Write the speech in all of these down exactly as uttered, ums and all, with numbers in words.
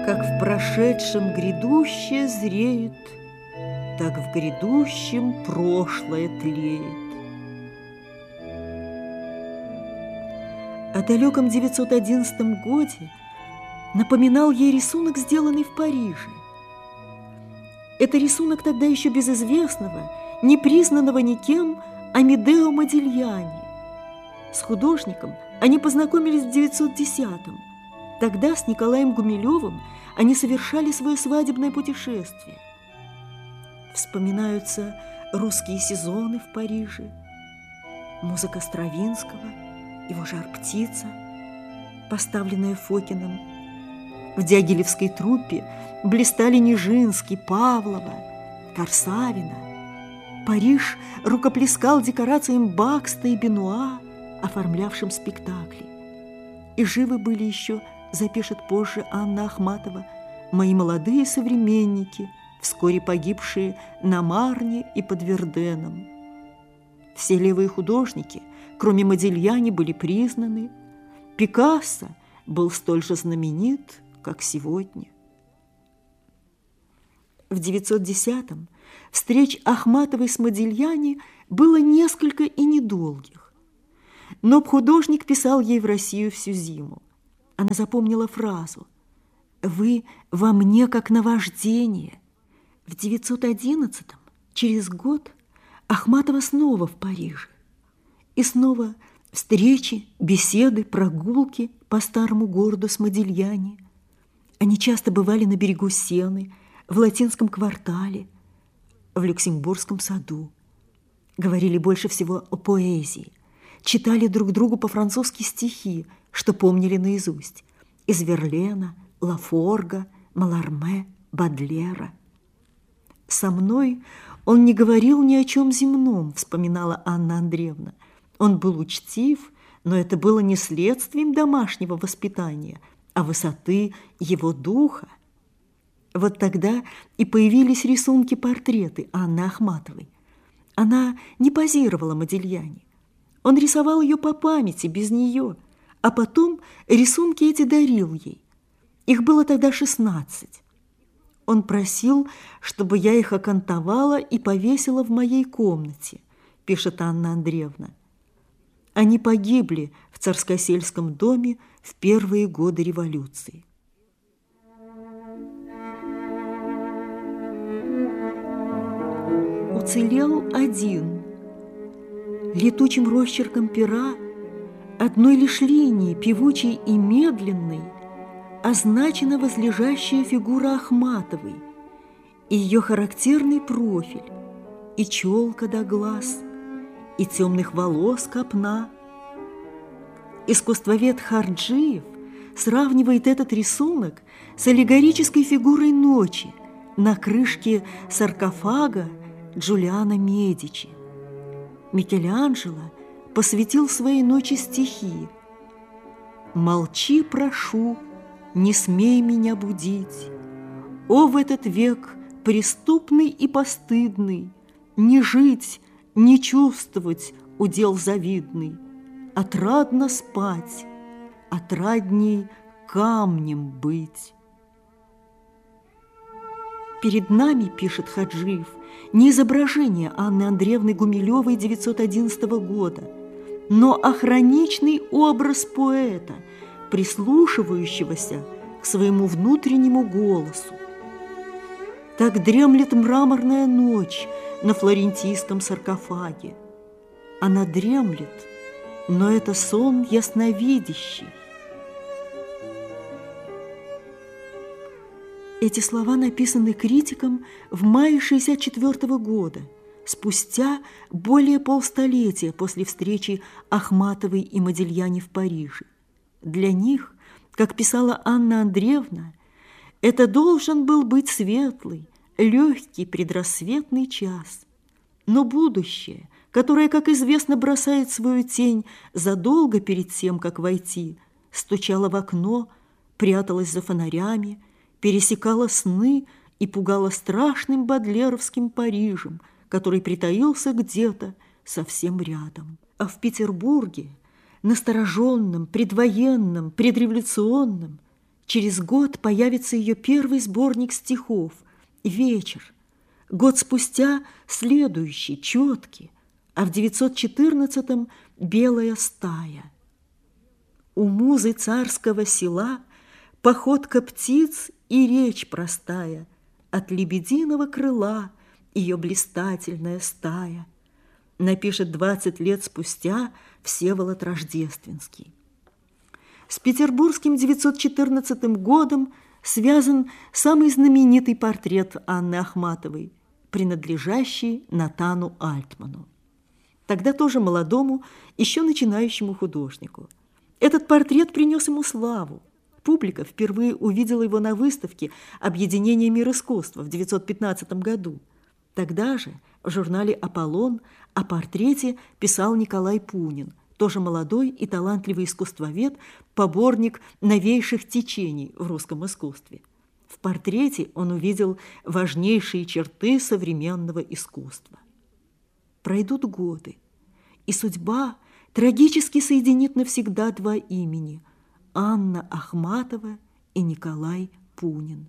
Как в прошедшем грядущее зреет, так в грядущем прошлое тлеет. О далеком девятьсот одиннадцатом годе напоминал ей рисунок, сделанный в Париже. Это рисунок тогда еще безызвестного, не признанного никем Амедео Модильяни. С художником они познакомились в девятьсот десятом. Тогда с Николаем Гумилевым они совершали свое свадебное путешествие. Вспоминаются русские сезоны в Париже, музыка Стравинского, его «Жар-птица», поставленная Фокиным. В Дягилевской труппе блистали Нижинский, Павлова, Корсавина. Париж рукоплескал декорациям Бакста и Бенуа, оформлявшим спектакли. И живы были еще, запишет позже Анна Ахматова, мои молодые современники, вскоре погибшие на Марне и под Верденом. Все левые художники, кроме Модильяни, были признаны. Пикассо был столь же знаменит, как сегодня. В девятьсот десятом встреч Ахматовой с Модильяни было несколько и недолгих. Но художник писал ей в Россию всю зиму. Она запомнила фразу: «Вы во мне как наваждение». В девятьсот одиннадцатом, через год, Ахматова снова в Париже. И снова встречи, беседы, прогулки по старому городу с Модильяни. Они часто бывали на берегу Сены, в Латинском квартале, в Люксембургском саду. Говорили больше всего о поэзии. Читали друг другу по-французски стихи, что помнили наизусть, из Верлена, Лафорга, Маларме, Бадлера. «Со мной он не говорил ни о чем земном», вспоминала Анна Андреевна. «Он был учтив, но это было не следствием домашнего воспитания, а высоты его духа». Вот тогда и появились рисунки-портреты Анны Ахматовой. Она не позировала Модильяни. Он рисовал ее по памяти, без нее, а потом рисунки эти дарил ей. Их было тогда шестнадцать. Он просил, чтобы я их окантовала и повесила в моей комнате, пишет Анна Андреевна. Они погибли в Царскосельском доме в первые годы революции. Уцелел один. Летучим росчерком пера, одной лишь линии, певучей и медленной, означена возлежащая фигура Ахматовой, и ее характерный профиль, и челка до глаз, и темных волос копна. Искусствовед Харджиев сравнивает этот рисунок с аллегорической фигурой ночи на крышке саркофага Джулиано Медичи. Микеланджело посвятил своей ночи стихи: «Молчи, прошу, не смей меня будить. О, в этот век преступный и постыдный, не жить, не чувствовать удел завидный, отрадно спать, отрадней камнем быть». Перед нами, пишет Хаджиев, не изображение Анны Андреевны Гумилевой девятьсот одиннадцатого года, но охраничный образ поэта, прислушивающегося к своему внутреннему голосу. Так дремлет мраморная ночь на флорентийском саркофаге. Она дремлет, но это сон ясновидящий. Эти слова написаны критиком в мае шестьдесят четвёртого года, спустя более полстолетия после встречи Ахматовой и Модильяни в Париже. Для них, как писала Анна Андреевна, это должен был быть светлый, легкий предрассветный час. Но будущее, которое, как известно, бросает свою тень задолго перед тем, как войти, стучало в окно, пряталось за фонарями, пересекала сны и пугала страшным бодлеровским Парижем, который притаился где-то совсем рядом. А в Петербурге, настороженном, предвоенном, предреволюционном, Через год появится ее первый сборник стихов «Вечер». Год спустя следующий, четкий, а в девятьсот четырнадцатом «Белая стая». У музы царского села походка птиц и речь простая, от лебединого крыла ее блистательная стая, напишет двадцать лет спустя Всеволод Рождественский. С петербургским девятьсот четырнадцатым годом связан самый знаменитый портрет Анны Ахматовой, принадлежащий Натану Альтману, тогда тоже молодому, еще начинающему художнику. Этот портрет принес ему славу. Публика впервые увидела его на выставке «Объединение мир искусства» в девятьсот пятнадцатом году. Тогда же в журнале «Аполлон» о портрете писал Николай Пунин, тоже молодой и талантливый искусствовед, поборник новейших течений в русском искусстве. В портрете он увидел важнейшие черты современного искусства. Пройдут годы, и судьба трагически соединит навсегда два имени – Анна Ахматова и Николай Пунин.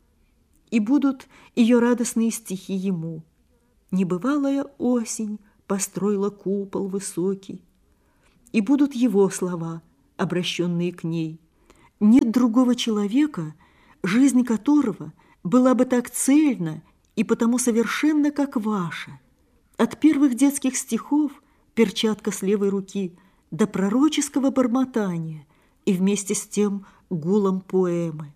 И будут ее радостные стихи ему. «Небывалая осень построила купол высокий». И будут его слова, обращенные к ней. Нет другого человека, жизнь которого была бы так цельна и потому совершенно как ваша. От первых детских стихов «Перчатка с левой руки» до пророческого бормотания и вместе с тем гулом поэмы.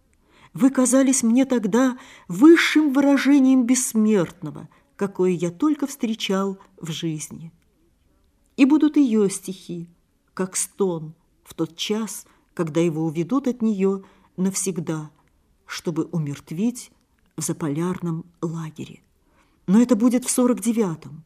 Вы казались мне тогда высшим выражением бессмертного, какое я только встречал в жизни. И будут ее стихи, как стон, в тот час, когда его уведут от нее навсегда, чтобы умертвить в заполярном лагере. Но это будет в сорок девятом.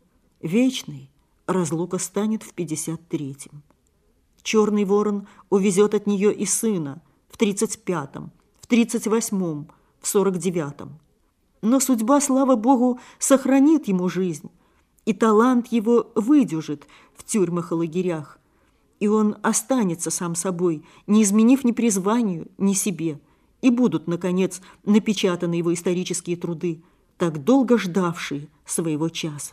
Вечной разлука станет в пятьдесят третьем. Черный ворон увезет от нее и сына в тридцать пятом, в тридцать восьмом, в сорок девятом. Но судьба, слава Богу, сохранит ему жизнь, и талант его выдержит в тюрьмах и лагерях, и он останется сам собой, не изменив ни призванию, ни себе, и будут, наконец, напечатаны его исторические труды, так долго ждавшие своего часа.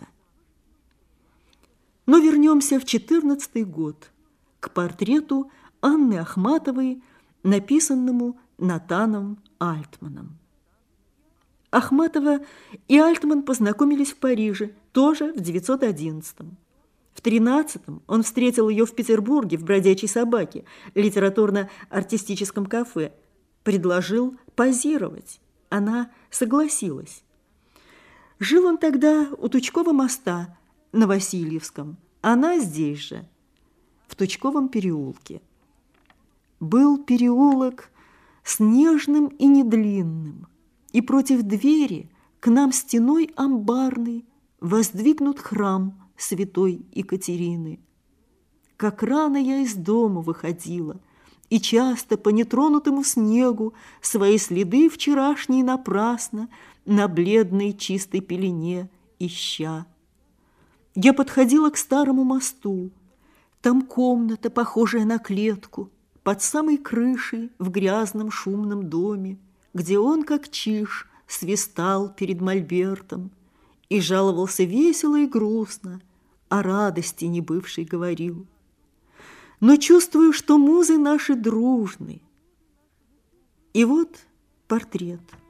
Но вернемся в четырнадцатый год, к портрету Анны Ахматовой, написанному Натаном Альтманом. Ахматова и Альтман познакомились в Париже, тоже в девятьсот одиннадцатом. В тринадцатом он встретил ее в Петербурге в «Бродячей собаке», литературно-артистическом кафе, предложил позировать. Она согласилась. Жил он тогда у Тучкова моста на Васильевском, она здесь же, в Тучковом переулке. Был переулок снежным и недлинным, и против двери к нам стеной амбарной воздвигнут храм святой Екатерины. Как рано я из дома выходила, и часто по нетронутому снегу свои следы вчерашние напрасно на бледной чистой пелене ища. Я подходила к старому мосту, там комната, похожая на клетку, под самой крышей в грязном шумном доме, где он, как чиж, свистал перед мольбертом и жаловался весело и грустно, о радости небывшей говорил. Но чувствую, что музы наши дружны. И вот портрет.